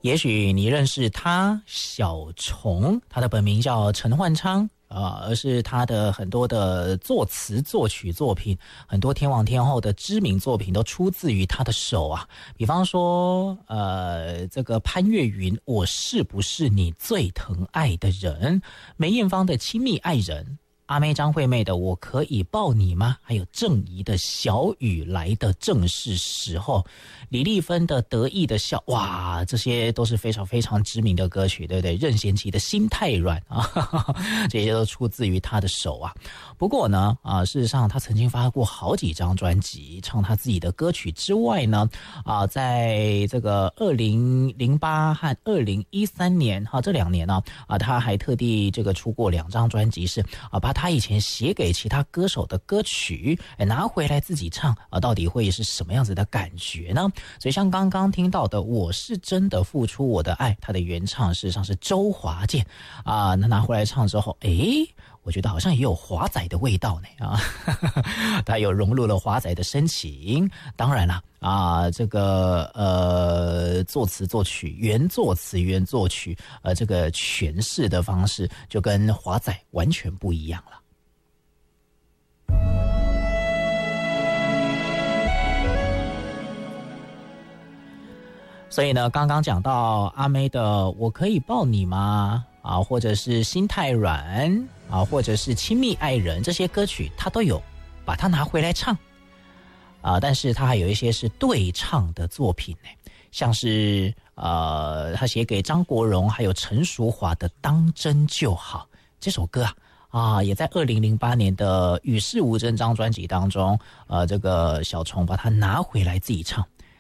也许你认识他小虫，他的本名叫陈焕昌而是他的很多的作词作曲作品，很多天王天后的知名作品都出自于他的手啊。比方说这个潘越云我是不是你最疼爱的人，梅艳芳的亲密爱人，阿妹张惠妹的我可以抱你吗，还有郑怡的小雨来的正是时候，李丽芬的得意的笑，哇，这些都是非常非常知名的歌曲，对不对？任贤齐的心太软啊，这些都出自于他的手啊。不过呢事实上他曾经发过好几张专辑唱他自己的歌曲之外呢在这个2008和2013年这2年呢他还特地这个出过2张专辑，是把他以前写给其他歌手的歌曲拿回来自己唱到底会是什么样子的感觉呢？所以像刚刚听到的我是真的付出我的爱，他的原唱事实上是周华健那拿回来唱之后我觉得好像也有华仔的味道呢他有融入了华仔的深情。当然了这个作词作曲原作词原作曲这个诠释的方式就跟华仔完全不一样了。所以呢，刚刚讲到阿妹的我可以抱你吗或者是心太软或者是亲密爱人，这些歌曲他都有把它拿回来唱但是他还有一些是对唱的作品像是他写给张国荣还有陈淑桦的当真就好这首歌也在2008年的与世无争张专辑当中这个小虫把它拿回来自己唱。